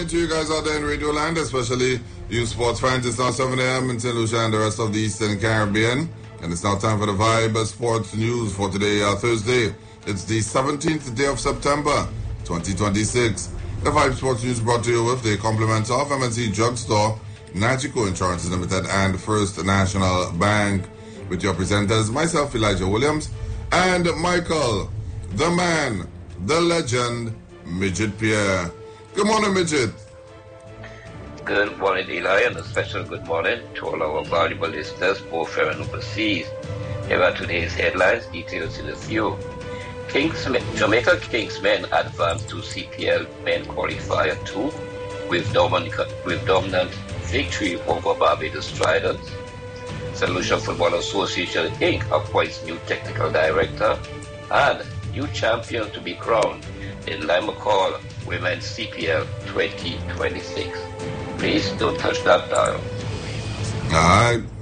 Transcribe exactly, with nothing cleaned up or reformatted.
morning to you guys out there in Radio Land, especially you sports fans. It's now seven a.m. in Saint Lucia and the rest of the Eastern Caribbean. And it's now time for the Vibe Sports News for today, uh, Thursday. It's the seventeenth day of September, twenty twenty-six. The Vibe Sports News brought to you with the compliments of M and C Drugstore, Nagico Insurance Limited, and First National Bank. With your presenters, myself, Elijah Williams, and Michael, the man, the legend, Midget Pierre. Good morning, Midget. Good morning, Eli, and a special good morning to all our valuable listeners, both here and overseas. Here are today's headlines, details in a few. Kingsmen, Jamaica Kingsmen advanced to C P L Men Qualifier two with dominant, with dominant victory over Barbados Tridents. Saint Lucia Football Association Incorporated appoints new technical director and new champion to be crowned in Lima Call Women's C P L twenty twenty-six. Please don't touch that dial. All right.